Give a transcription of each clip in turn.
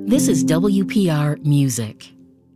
This is WPR Music.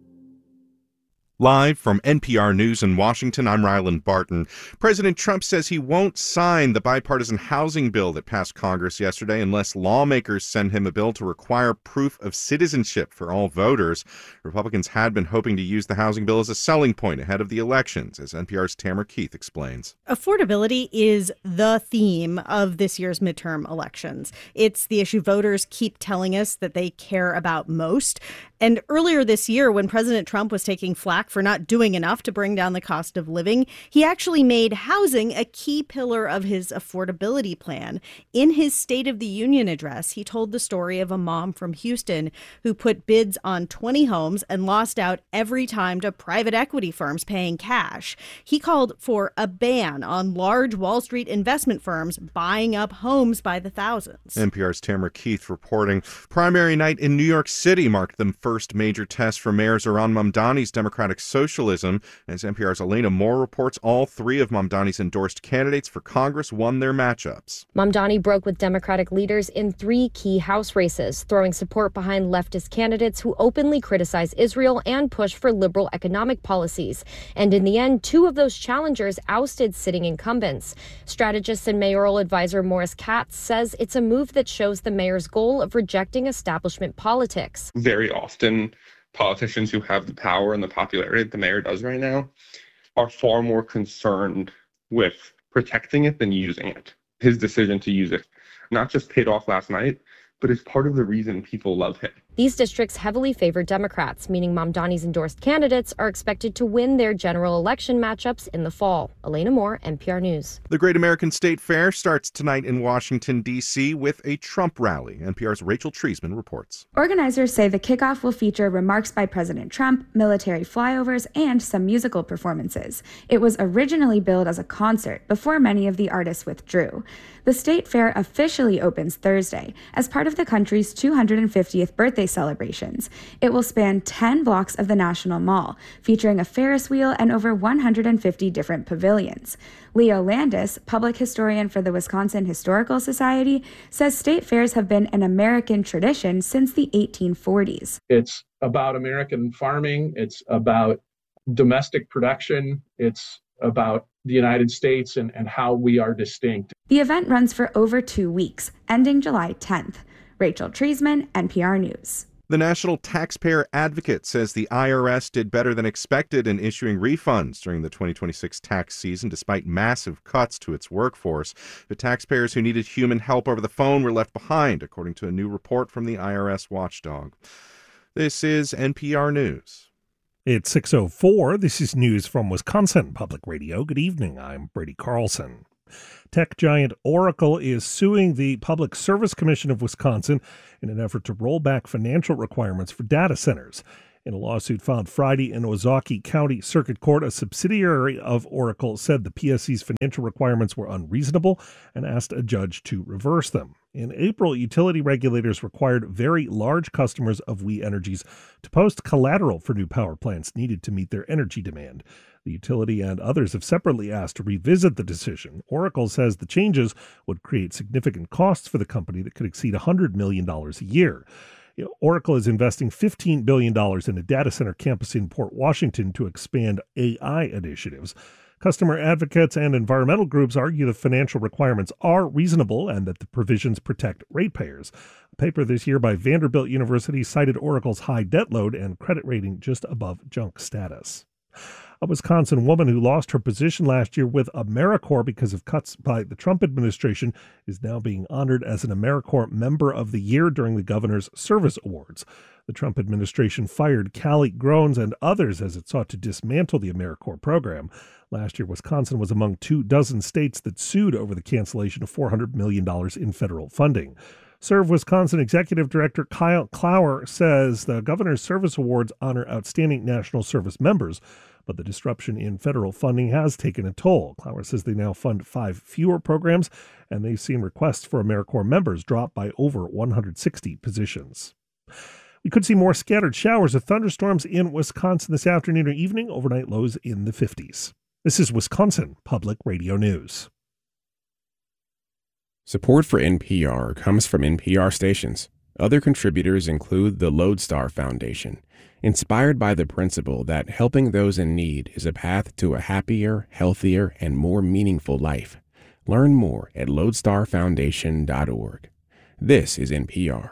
Live from NPR News in Washington, I'm Ryland Barton. President Trump says he won't sign the bipartisan housing bill that passed Congress yesterday unless lawmakers send him a bill to require proof of citizenship for all voters. Republicans had been hoping to use the housing bill as a selling point ahead of the elections, as NPR's Tamara Keith explains. Affordability is the theme of this year's midterm elections. It's the issue voters keep telling us that they care about most. And earlier this year, when President Trump was taking flack for not doing enough to bring down the cost of living, he actually made housing a key pillar of his affordability plan. In his State of the Union address, he told the story of a mom from Houston who put bids on 20 homes and lost out every time to private equity firms paying cash. He called for a ban on large Wall Street investment firms buying up homes by the thousands. NPR's Tamara Keith reporting. Primary night in New York City marked the first major test for Mayor Zohran Mamdani's Democratic Socialism. As NPR's Elena Moore reports, all three of Mamdani's endorsed candidates for Congress won their matchups. Mamdani broke with Democratic leaders in 3 key House races, throwing support behind leftist candidates who openly criticize Israel and push for liberal economic policies. And in the end, 2 of those challengers ousted sitting incumbents. Strategist and mayoral advisor Morris Katz says it's a move that shows the mayor's goal of rejecting establishment politics. Very often, politicians who have the power and the popularity that the mayor does right now are far more concerned with protecting it than using it. His decision to use it not just paid off last night, but is part of the reason people love him. These districts heavily favor Democrats, meaning Mamdani's endorsed candidates are expected to win their general election matchups in the fall. Elena Moore, NPR News. The Great American State Fair starts tonight in Washington, D.C. with a Trump rally. NPR's Rachel Treisman reports. Organizers say the kickoff will feature remarks by President Trump, military flyovers, and some musical performances. It was originally billed as a concert before many of the artists withdrew. The State Fair officially opens Thursday as part of the country's 250th birthday celebrations. It will span 10 blocks of the National Mall, featuring a Ferris wheel and over 150 different pavilions. Leo Landis, public historian for the Wisconsin Historical Society, says state fairs have been an American tradition since the 1840s. It's about American farming. It's about domestic production. It's about the United States and how we are distinct. The event runs for over 2 weeks, ending July 10th. Rachel Treisman, NPR News. The National Taxpayer Advocate says the IRS did better than expected in issuing refunds during the 2026 tax season, despite massive cuts to its workforce. The taxpayers who needed human help over the phone were left behind, according to a new report from the IRS watchdog. This is NPR News. It's 6:04. This is news from Wisconsin Public Radio. Good evening. I'm Brady Carlson. Tech giant Oracle is suing the Public Service Commission of Wisconsin in an effort to roll back financial requirements for data centers. In a lawsuit filed Friday in Ozaukee County Circuit Court, a subsidiary of Oracle said the PSC's financial requirements were unreasonable and asked a judge to reverse them. In April, utility regulators required very large customers of We Energies to post collateral for new power plants needed to meet their energy demand. The utility and others have separately asked to revisit the decision. Oracle says the changes would create significant costs for the company that could exceed $100 million a year. Oracle is investing $15 billion in a data center campus in Port Washington to expand AI initiatives. Customer advocates and environmental groups argue the financial requirements are reasonable and that the provisions protect ratepayers. A paper this year by Vanderbilt University cited Oracle's high debt load and credit rating just above junk status. A Wisconsin woman who lost her position last year with AmeriCorps because of cuts by the Trump administration is now being honored as an AmeriCorps Member of the Year during the Governor's Service Awards. The Trump administration fired Callie Grones and others as it sought to dismantle the AmeriCorps program. Last year, Wisconsin was among 24 states that sued over the cancellation of $400 million in federal funding. Serve Wisconsin Executive Director Kyle Clower says the Governor's Service Awards honor outstanding national service members, but the disruption in federal funding has taken a toll. Clower says they now fund 5 fewer programs, and they've seen requests for AmeriCorps members drop by over 160 positions. We could see more scattered showers or thunderstorms in Wisconsin this afternoon or evening, overnight lows in the 50s. This is Wisconsin Public Radio News. Support for NPR comes from NPR stations. Other contributors include the Lodestar Foundation, inspired by the principle that helping those in need is a path to a happier, healthier, and more meaningful life. Learn more at lodestarfoundation.org. This is NPR.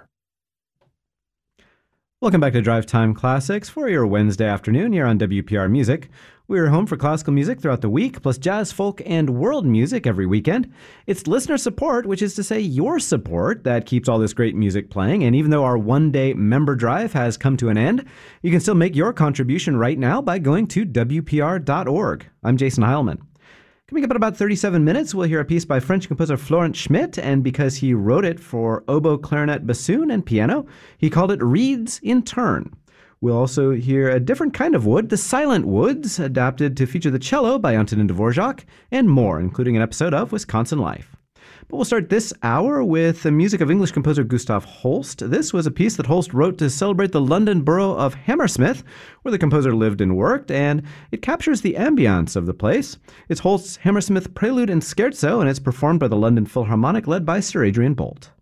Welcome back to Drive Time Classics for your Wednesday afternoon here on WPR Music. We're home for classical music throughout the week, plus jazz, folk, and world music every weekend. It's listener support, which is to say your support, that keeps all this great music playing. And even though our one-day member drive has come to an end, you can still make your contribution right now by going to WPR.org. I'm Jason Heilman. Coming up in about 37 minutes, we'll hear a piece by French composer Florent Schmitt, and because he wrote it for oboe, clarinet, bassoon, and piano, he called it Reeds in Turn. We'll also hear a different kind of wood, the silent woods, adapted to feature the cello by Antonin Dvorak, and more, including an episode of Wisconsin Life. But we'll start this hour with the music of English composer Gustav Holst. This was a piece that Holst wrote to celebrate the London borough of Hammersmith, where the composer lived and worked, and it captures the ambience of the place. It's Holst's Hammersmith Prelude and Scherzo, and it's performed by the London Philharmonic, led by Sir Adrian Bolt.